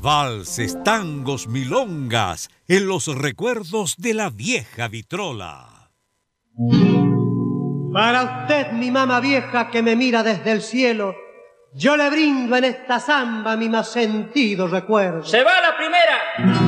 Valses, tangos, milongas, en los recuerdos de la vieja vitrola. Para usted, mi mamá vieja que me mira desde el cielo, yo le brindo en esta zamba mi más sentido recuerdo. ¡Se va la primera!